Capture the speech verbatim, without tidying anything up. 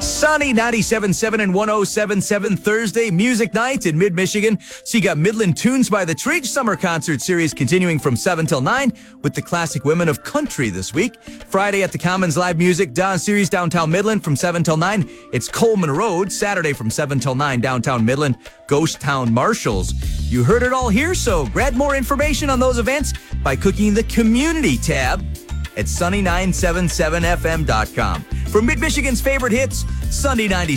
Sunny ninety-seven point seven and one oh seven point seven Thursday Music Night in mid-Michigan. So you got Midland Tunes by the Treach Summer Concert Series continuing from seven till nine with the classic women of country this week. Friday at the Commons Live Music Dawn Series downtown Midland from seven till nine. It's Coleman Road. Saturday from seven till nine downtown Midland. Ghost Town Marshalls. You heard it all here, so grab more information on those events by clicking the Community tab at sunny nine seven seven f m dot com. For Mid-Michigan's favorite hits, Sunday ninety.